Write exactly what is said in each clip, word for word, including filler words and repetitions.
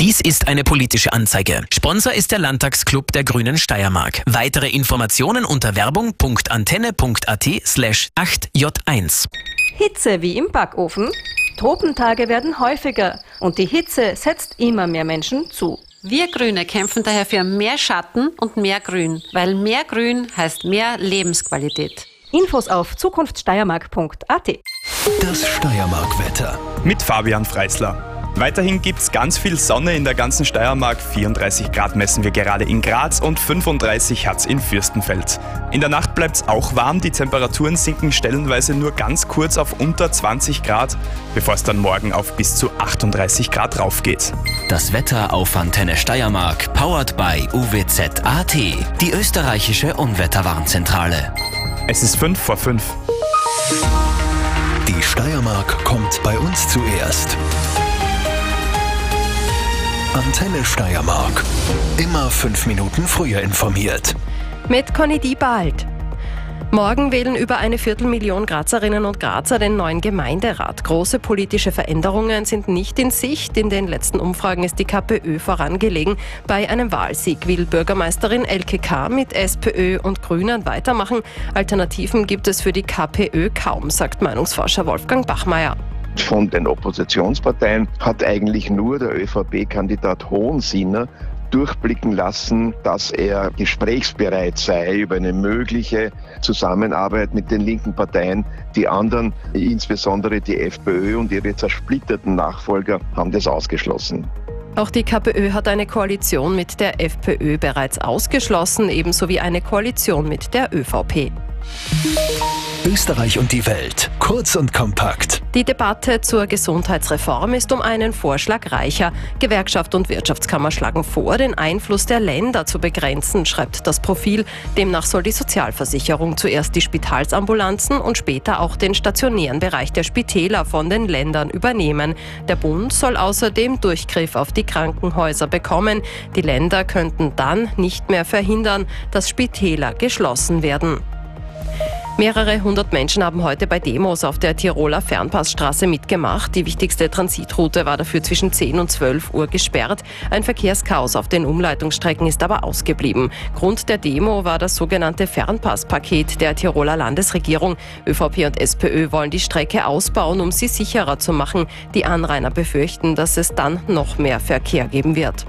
Dies ist eine politische Anzeige. Sponsor ist der Landtagsclub der Grünen Steiermark. Weitere Informationen unter werbung punkt antenne punkt at slash acht J eins. Hitze wie im Backofen? Tropentage werden häufiger und die Hitze setzt immer mehr Menschen zu. Wir Grüne kämpfen daher für mehr Schatten und mehr Grün, weil mehr Grün heißt mehr Lebensqualität. Infos auf zukunftssteiermark punkt at. Das Steiermark-Wetter mit Fabian Freisler. Weiterhin gibt's ganz viel Sonne in der ganzen Steiermark. vierunddreißig Grad messen wir gerade in Graz und fünfunddreißig hat's in Fürstenfeld. In der Nacht bleibt's auch warm, die Temperaturen sinken stellenweise nur ganz kurz auf unter zwanzig Grad, bevor es dann morgen auf bis zu achtunddreißig Grad raufgeht. Das Wetter auf Antenne Steiermark, powered by U W Z Punkt A T, die österreichische Unwetterwarnzentrale. Es ist fünf vor fünf. Die Steiermark kommt bei uns zuerst. Antenne Steiermark. Immer fünf Minuten früher informiert. Mit Conny Diebald. Morgen wählen über eine Viertelmillion Grazerinnen und Grazer den neuen Gemeinderat. Große politische Veränderungen sind nicht in Sicht. In den letzten Umfragen ist die KPÖ vorangelegen. Bei einem Wahlsieg will Bürgermeisterin Elke K. mit SPÖ und Grünen weitermachen. Alternativen gibt es für die KPÖ kaum, sagt Meinungsforscher Wolfgang Bachmeier. Von den Oppositionsparteien hat eigentlich nur der ÖVP-Kandidat Hohensinner durchblicken lassen, dass er gesprächsbereit sei über eine mögliche Zusammenarbeit mit den linken Parteien. Die anderen, insbesondere die FPÖ und ihre zersplitterten Nachfolger, haben das ausgeschlossen. Auch die KPÖ hat eine Koalition mit der FPÖ bereits ausgeschlossen, ebenso wie eine Koalition mit der ÖVP. Österreich und die Welt. Kurz und kompakt. Die Debatte zur Gesundheitsreform ist um einen Vorschlag reicher. Gewerkschaft und Wirtschaftskammer schlagen vor, den Einfluss der Länder zu begrenzen, schreibt das Profil. Demnach soll die Sozialversicherung zuerst die Spitalsambulanzen und später auch den stationären Bereich der Spitäler von den Ländern übernehmen. Der Bund soll außerdem Durchgriff auf die Krankenhäuser bekommen. Die Länder könnten dann nicht mehr verhindern, dass Spitäler geschlossen werden. Mehrere hundert Menschen haben heute bei Demos auf der Tiroler Fernpassstraße mitgemacht. Die wichtigste Transitroute war dafür zwischen zehn und zwölf Uhr gesperrt. Ein Verkehrschaos auf den Umleitungsstrecken ist aber ausgeblieben. Grund der Demo war das sogenannte Fernpasspaket der Tiroler Landesregierung. ÖVP und SPÖ wollen die Strecke ausbauen, um sie sicherer zu machen. Die Anrainer befürchten, dass es dann noch mehr Verkehr geben wird.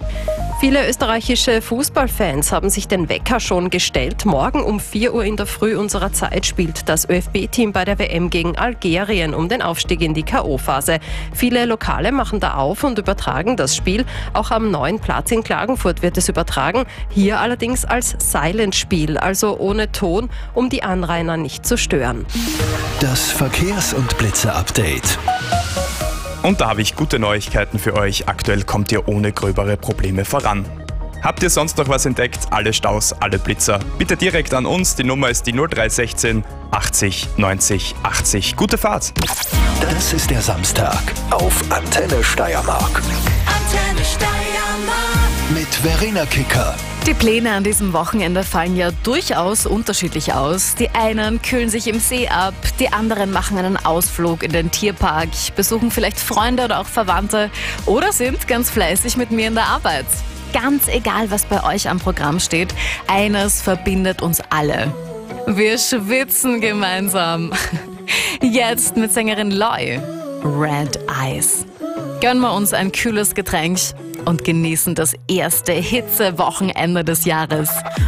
Viele österreichische Fußballfans haben sich den Wecker schon gestellt. Morgen um vier Uhr in der Früh unserer Zeit spielt das ÖFB-Team bei der W M gegen Algerien um den Aufstieg in die K O-Phase. Viele Lokale machen da auf und übertragen das Spiel. Auch am neuen Platz in Klagenfurt wird es übertragen. Hier allerdings als Silent-Spiel, also ohne Ton, um die Anrainer nicht zu stören. Das Verkehrs- und Blitzer-Update. Und da habe ich gute Neuigkeiten für euch. Aktuell kommt ihr ohne gröbere Probleme voran. Habt ihr sonst noch was entdeckt? Alle Staus, alle Blitzer? Bitte direkt an uns. Die Nummer ist die null drei eins sechs achtzig neunzig achtzig. Gute Fahrt! Das ist der Samstag auf Antenne Steiermark. Antenne Steiermark. Mit Verena Kicker. Die Pläne an diesem Wochenende fallen ja durchaus unterschiedlich aus. Die einen kühlen sich im See ab, die anderen machen einen Ausflug in den Tierpark, besuchen vielleicht Freunde oder auch Verwandte oder sind ganz fleißig mit mir in der Arbeit. Ganz egal, was bei euch am Programm steht, eines verbindet uns alle. Wir schwitzen gemeinsam. Jetzt mit Sängerin Loy. Red Eyes. Gönnen wir uns ein kühles Getränk und genießen das erste Hitzewochenende des Jahres.